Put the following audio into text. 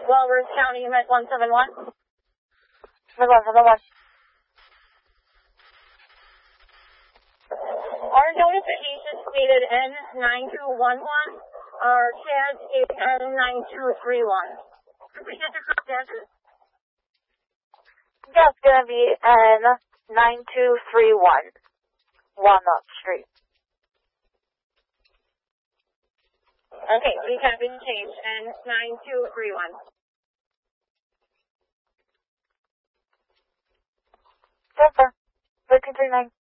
Walworth County, Met 171. Met 171. Our notification stated N9211. Our CAD is N9231. That's gonna be N9231. Walnut Street. Okay, we have been changed, N9231. Yes, sir. 1339.